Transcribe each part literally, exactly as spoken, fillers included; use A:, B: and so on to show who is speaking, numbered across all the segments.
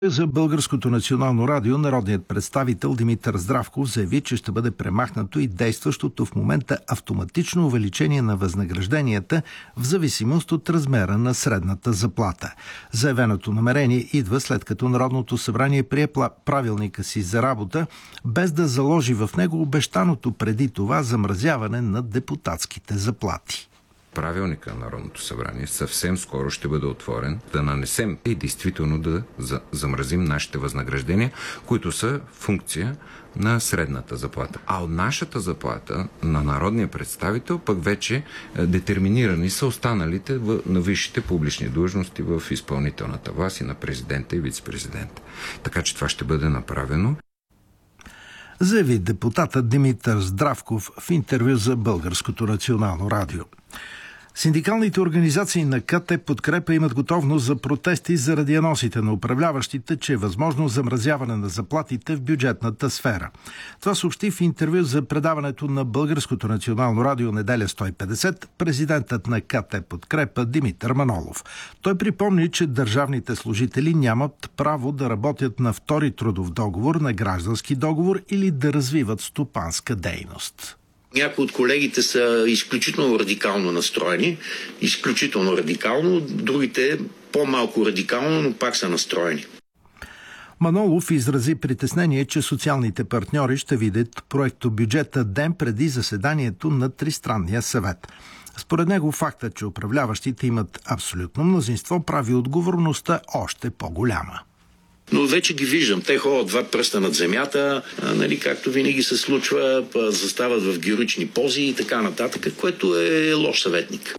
A: За Българското национално радио народният представител Димитър Здравков заяви, че ще бъде премахнато и действащото в момента автоматично увеличение на възнагражденията в зависимост от размера на средната заплата. Заявеното намерение идва след като Народното събрание прие правилника си за работа, без да заложи в него обещаното преди това замразяване на депутатските заплати.
B: Правилника на Народното събрание съвсем скоро ще бъде отворен да нанесем и действително да замразим нашите възнаграждения, които са функция на средната заплата. А от нашата заплата на народния представител пък вече детерминирани са останалите на висшите публични длъжности в изпълнителната власт и на президента и вице-президента. Така че това ще бъде направено.
A: Заяви депутатът Димитър Здравков в интервю за Българското национално радио. Синдикалните организации на КТ Подкрепа имат готовност за протести заради анонсите на управляващите, че е възможно замразяване на заплатите в бюджетната сфера. Това съобщи в интервю за предаването на Българското национално радио неделя сто и петдесет президентът на КТ Подкрепа Димитър Манолов. Той припомни, че държавните служители нямат право да работят на втори трудов договор, на граждански договор или да развиват стопанска дейност.
C: Някои от колегите са изключително радикално настроени, изключително радикално, другите по-малко радикално, но пак са настроени.
A: Манолов изрази притеснение, че социалните партньори ще видят проекто бюджета ден преди заседанието на Тристранния съвет. Според него факта, че управляващите имат абсолютно мнозинство, прави отговорността още по-голяма.
C: Но вече ги виждам. Те ходят два пръста над земята, а, нали, както винаги се случва, застават в героични пози и така нататък, което е лош съветник.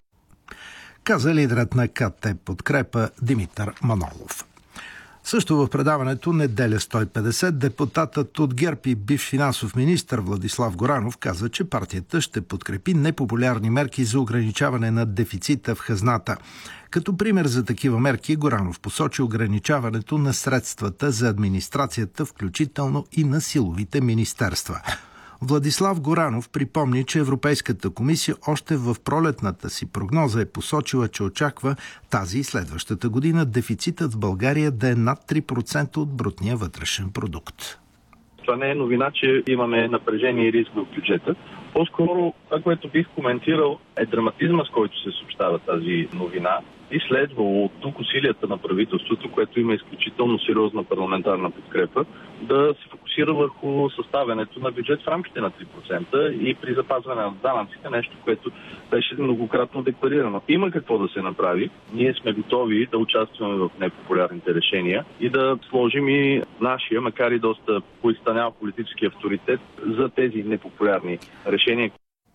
A: Каза лидерът на КТ Подкрепа Димитър Манолов. Също в предаването неделя сто и петдесет депутатът от ГЕРБ и бивш финансов министър Владислав Горанов каза, че партията ще подкрепи непопулярни мерки за ограничаване на дефицита в хазната. Като пример за такива мерки Горанов посочи ограничаването на средствата за администрацията, включително и на силовите министерства. Владислав Горанов припомни, че Европейската комисия още в пролетната си прогноза е посочила, че очаква тази и следващата година дефицитът в България да е над три процента от брутния вътрешен продукт.
D: Това не е новина, че имаме напрежение и риск в бюджета. По-скоро това, което бих коментирал, е драматизма, с който се съобщава тази новина. И следва от тук усилията на правителството, което има изключително сериозна парламентарна подкрепа, да се фокусира върху съставянето на бюджет в рамките на три процента и при запазване на данъците, нещо, което беше многократно декларирано. Има какво да се направи. Ние сме готови да участваме в непопулярните решения и да сложим и нашия, макар и доста поизстанял политически авторитет за тези непопулярни решения.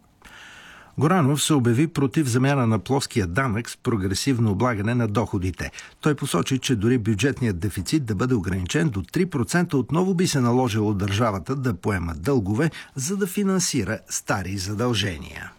A: Горанов се обяви против замяна на плоския данък с прогресивно облагане на доходите. Той посочи, че дори бюджетният дефицит да бъде ограничен до три процента, отново би се наложило държавата да поема дългове, за да финансира стари задължения.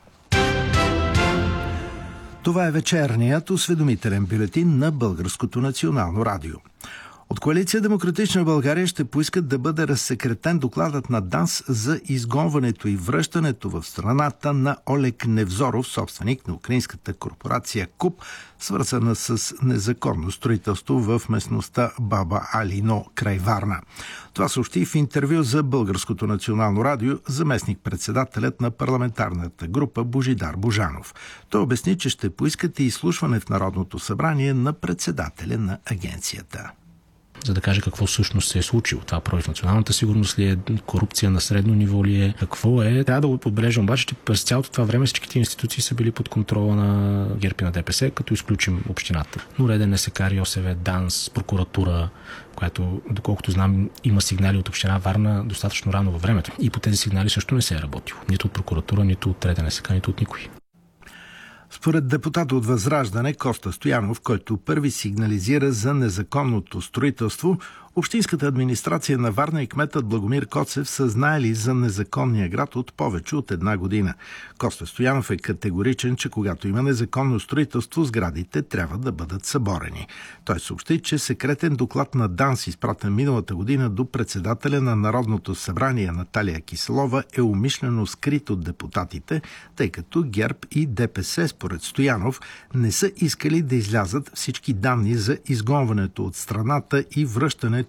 A: Това е вечерният осведомителен бюлетин на Българското национално радио. От Коалиция Демократична България ще поискат да бъде разсекретен докладът на ДАНС за изгонването и връщането в страната на Олег Невзоров, собственик на украинската корпорация КУП, свързана с незаконно строителство в местността Баба Алино край Варна. Това съобщи в интервю за Българското национално радио заместник-председателят на парламентарната група Божидар Божанов. Той обясни, че ще поискат и изслушване в Народното събрание на председателя на агенцията.
E: За да каже какво всъщност се е случило. Това против националната сигурност ли е, корупция на средно ниво ли е, какво е. Трябва да отбележим обаче, че през цялото това време всичките институции са били под контрола на ГЕРБ и на ДПС, като изключим общината. Но РД, НСК, РИОСВ, ДАНС, прокуратура, която, доколкото знам, има сигнали от община Варна достатъчно рано във времето. И по тези сигнали също не се е работило. Нито от прокуратура, нито от РД, НСК, нито от никой.
A: Според депутата от Възраждане Коста Стоянов, който първи сигнализира за незаконното строителство, общинската администрация на Варна и кметът Благомир Коцев са знаели за незаконния град от повече от една година. Коста Стоянов е категоричен, че когато има незаконно строителство, сградите трябва да бъдат съборени. Той съобщи, че секретен доклад на ДАНС, изпратен миналата година до председателя на Народното събрание Наталия Киселова, е умишлено скрит от депутатите, тъй като ГЕРБ и ДПС според Стоянов, не са искали да излязат всички данни за изгонването от страната и връщането